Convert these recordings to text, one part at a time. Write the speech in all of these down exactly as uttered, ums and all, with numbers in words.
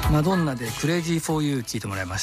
マドンナでクレイジーフォーユー聞いてもらいました。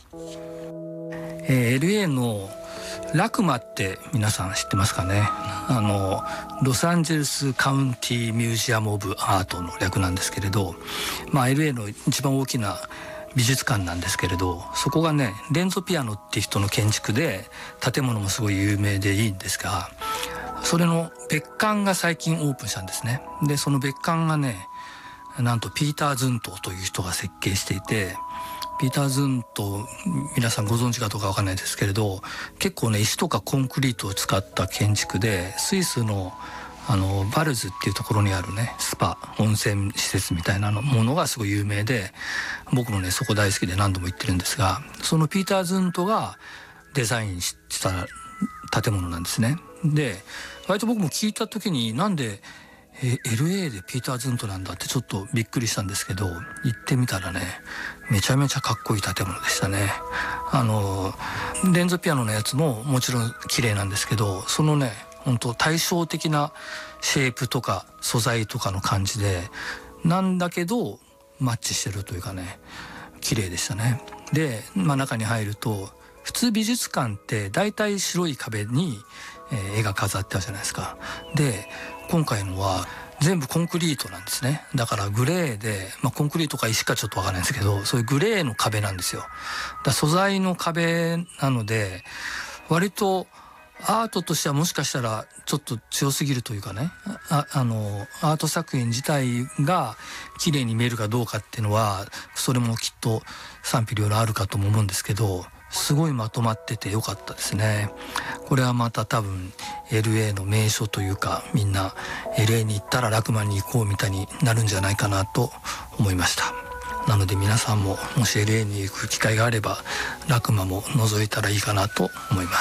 えー、エルエー のラクマって皆さん知ってますかね。あのロサンゼルスカウンティミュージアムオブアートの略なんですけれど、まあ エルエー の一番大きな美術館なんですけれど、そこがねレンゾ・ピアノっていう人の建築で建物もすごい有名でいいんですが、それの別館が最近オープンしたんですね。でその別館がねなんとピーター・ズントという人が設計していて、ピーター・ズント皆さんご存知かどうかわかんないですけれど、結構ね石とかコンクリートを使った建築で、スイスのあのバルズっていうところにあるねスパ温泉施設みたいなのものがすごい有名で、僕もねそこ大好きで何度も行ってるんですが、そのピーター・ズントがデザインした建物なんですね。で割と僕も聞いた時になんでえ エルエー でピーター・ズントなんだってちょっとびっくりしたんですけど、行ってみたらねめちゃめちゃかっこいい建物でしたね。あのレンゾピアノのやつももちろん綺麗なんですけど、そのね本当対照的なシェイプとか素材とかの感じでなんだけどマッチしてるというかね綺麗でしたね。で、まあ、中に入ると普通美術館ってだいたい白い壁に、えー、絵が飾ってあるじゃないですか。で今回のは全部コンクリートなんですね。だからグレーで、まあ、コンクリートか石かちょっとわからないんですけど、そういうグレーの壁なんですよ。だ素材の壁なので割とアートとしてはもしかしたらちょっと強すぎるというかね、あ, あのアート作品自体が綺麗に見えるかどうかっていうのはそれもきっと賛否両論あるかとも思うんですけど、すごいまとまっててよかったですね。これはまた多分 エルエー の名所というか、みんな エルエー に行ったらラクマに行こうみたいになるんじゃないかなと思いました。なので皆さんももし エルエー に行く機会があればラクマも覗いたらいいかなと思います。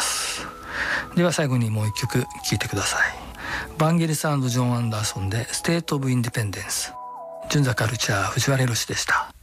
では最後にもう一曲聴いてください。バンゲリス&ジョン・アンダーソンでステート・オブ・インディペンデンス。純ザカルチャー藤原宏でした。